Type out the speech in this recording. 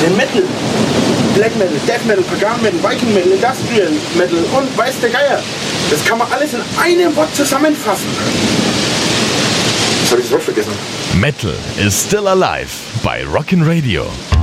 Den Metal, Black Metal, Death Metal, Pagan Metal, Viking Metal, Industrial Metal und weiß der Geier. Das kann man alles in einem Wort zusammenfassen. Jetzt habe ich das Wort vergessen. Metal is still alive bei Rockin' Radio.